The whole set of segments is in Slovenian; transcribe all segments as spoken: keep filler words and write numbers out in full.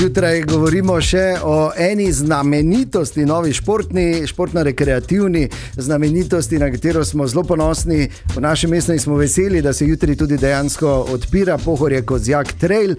Jutraj govorimo še o eni znamenitosti, novi športni, športno-rekreativni znamenitosti, na katero smo zelo ponosni. V našem mestu smo veseli, da se jutri tudi dejansko odpira Pohorje-Kozjak trail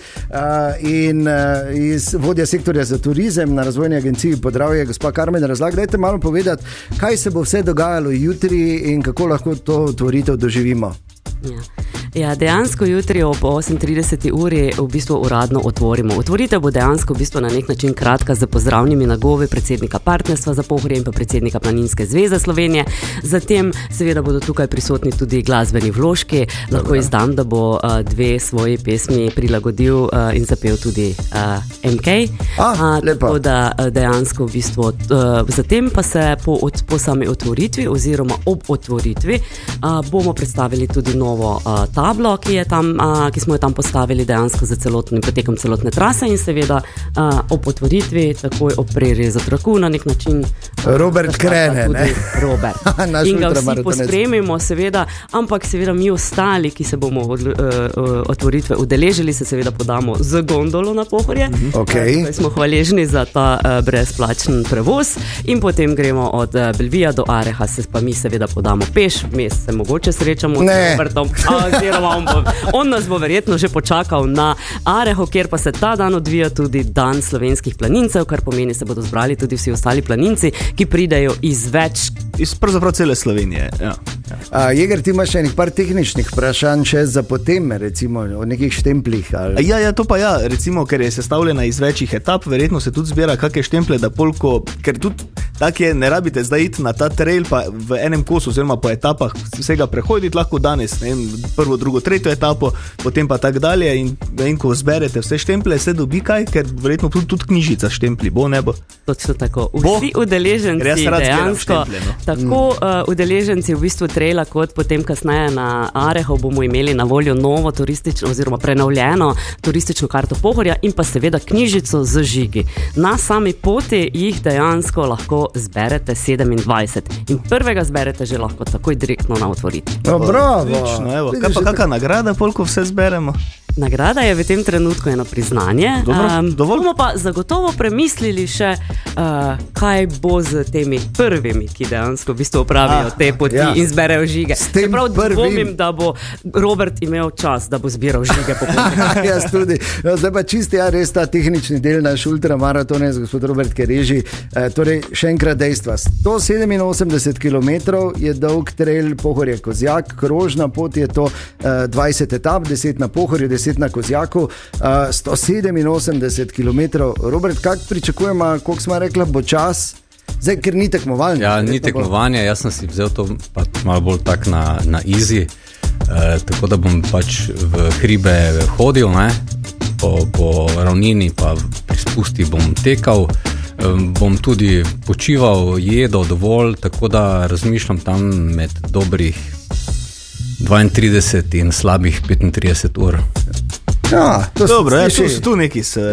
in iz vodja sektorja za turizem na Razvojni agenciji Podravje, gospa Karmen Razlag, dajte malo povedati, kaj se bo vse dogajalo jutri in kako lahko to otvoritev doživimo. Ja. Ja, dejansko jutri ob osem trideset uri v bistvu uradno otvorimo. Otvoritev bo dejansko v bistvu na nek način kratka z pozdravnimi nagovi predsednika Partnerstva za Pohorje in pa predsednika Planinske zveze Slovenije. Zatem seveda bodo tukaj prisotni tudi glasbeni vložki. Lahko izdam, da bo uh, dve svoji pesmi prilagodil uh, in zapel tudi uh, M K. Ah, uh, tako da uh, dejansko v bistvu uh, zatem pa se po, od, po sami otvoritvi oziroma ob otvoritvi uh, bomo predstavili tudi novo uh, tablo, ki, je tam, uh, ki smo jo tam postavili dejansko za celotnim potekom celotne trase in seveda uh, ob otvoritvi, takoj ob prerezu traku na nek način. Uh, Robert krene, ne? Robert. In ga vsi pospremimo, seveda, ampak seveda mi ostali, ki se bomo od, uh, uh, otvoritve udeležili, se seveda podamo z gondolo na Pohorje. Okay. Uh, smo hvaležni za ta uh, brezplačen prevoz in potem gremo od uh, Belvija do Areha, se pa mi seveda podamo peš, mes se mogoče srečamo ne. z Robertom. On, bo, on nas bo verjetno že počakal na Areho, kjer pa se ta dan odvija tudi dan slovenskih planincev, kar pomeni, se bodo zbrali tudi vsi ostali planinci, ki pridejo iz več iz pravzaprav cele Slovenije. Ja. A, Jeger, ti imaš še nekaj par tehničnih vprašanj še za potem, recimo o nekih štemplih ali... Ja, ja, to pa ja, recimo, ker je sestavljena iz večjih etap, verjetno se tudi zbira kakšne štemple, da polko, ker tudi tak je, ne rabite zdaj iti na ta trail pa v enem kosu, oziroma po etapah vsega prehoditi, lahko danes, ne vem, prvo, drugo, tretjo etapo, potem pa tak dalje in, in ko zberete vse štemple, se dobi kaj, ker verjetno tudi, tudi knjižica štempli, bo, ne bo? Točno tako. Vsi udeleženci dejansko, štemple, no? Tako uh, udeleženci v bistvu traila, kot potem kasneje na Areho bomo imeli na voljo novo turistično oziroma prenovljeno turistično karto Pohorja in pa seveda knjižico z žigi. Na sami poti jih dejansko lahko zberete sedemindvajset in prvega zberete že lahko takoj direktno na otvoritvi. No, bravo! Lično, evo. Kaj pa kakšna nagrada, koliko vse zberemo? Nagrada je v tem trenutku eno priznanje. Dobro, um, dovolj. Bomo pa zagotovo premislili še, uh, kaj bo z temi prvimi, ki dejansko v bistvu opravijo ah, te poti ja. in zberejo žige. Čeprav dvomim, da bo Robert imel čas, da bo zbiral žige po poti. Jaz tudi. No, zdaj pa čisti, ja, res ta tehnični del naš ultramaraton, gospod Robert Kereži. E, torej, še enkrat dejstva. sto sedeminosemdeset kilometrov je dolg trail Pohorje-Kozjak, krožna pot je to e, dvajset etap, deset na Pohorju, deset na Kozjaku, uh, sto sedeminosemdeset kilometrov. Robert, kak pričakujemo, koliko smo rekla, bo čas? Zdaj, ker ni tekmovanje. Ja, ni tekmovanje, jaz sem si vzel to pa malo bolj tak na, na easy, uh, tako da bom pač v hribe hodil, ne? Po, po ravnini pa pri spusti bom tekal, um, bom tudi počival, jedel dovolj, tako da razmišljam tam med dobrih dvaintrideset in slabih petintrideset ur. Ja, to dobro, ja, tu so tu neki se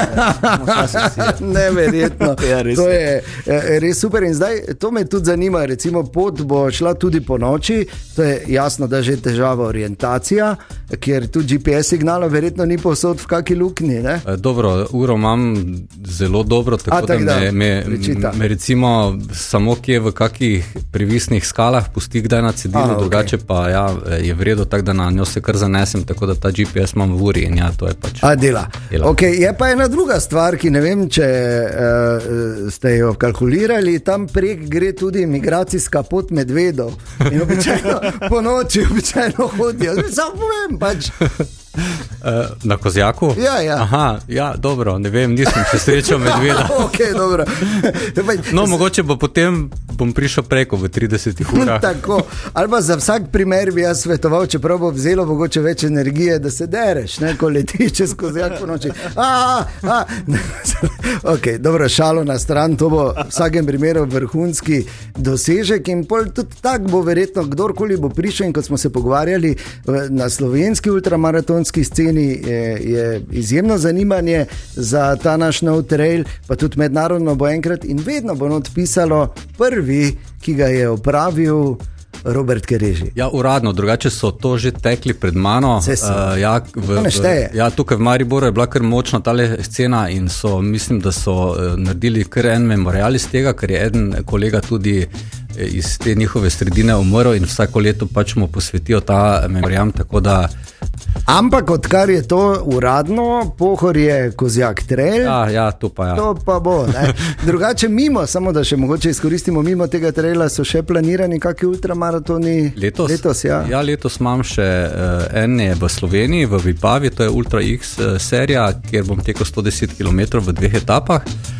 neverjetno. Ja, res to je, je res super in zdaj to me tudi zanima, recimo pot bo šla tudi po noči, to je jasno, da že težava orientacija, ker tudi G P S signala verjetno ni povsod v kaki luknji, ne? Dobro, uro imam zelo dobro, tako A, tak, da, da me, me, me recimo samo kje v kakih privisnih skalah pusti kdaj na cedilu, okay. Drugače pa ja, je v redu, tako da na njo se kar zanesem, tako da ta G P S imam v uri. Ja, to je pač. A, dela. dela. Okay, je pa ena druga stvar, ki ne vem, če uh, ste jo kalkulirali, tam prek gre tudi migracijska pot medvedov in običajno po noči običajno hodijo. Samo povem pač. Uh, na Kozjaku? Ja, ja. Aha, ja, dobro, ne vem, nisem še srečal medveda. Ok, dobro. No, mogoče bo potem bom prišel preko v tridesetih urah. Tako, ali pa za vsak primer bi jaz svetoval, čeprav bo vzelo mogoče več energije, da se dereš, ne, ko letiš čez Kozjak po noči. A, a, a. Ok, dobro, šalo na stran, to bo v vsakem primeru vrhunski dosežek in pol tudi tak bo verjetno, kdorkoli bo prišel in kot smo se pogovarjali na slovenski ultramaraton sceni je, je izjemno zanimanje za ta naš nov trail, pa tudi mednarodno bo enkrat in vedno bo not pisalo prvi, ki ga je opravil Robert Kereži. Ja, uradno, drugače so to že tekli pred mano. Uh, ja, v, v, ja, tukaj v Mariboru je bila kar močna tale scena in so, mislim, da so uh, naredili kar en memorial iz tega, ker je eden kolega tudi iz te njihove sredine umrl in vsako leto pač mu posvetijo ta memorial, tako da... Ampak odkar je to uradno, Pohor je Kozjak trail. Ja, ja, to pa ja. To pa bo, ne. Drugače mimo, samo da še mogoče izkoristimo, mimo tega traila so še planirani kakšni ultramaratoni? Letos? Letos, ja. Ja, letos imam še uh, en je v Sloveniji, v Vipavi, to je Ultra X uh, serija, kjer bom tekel sto deset kilometrov v dveh etapah.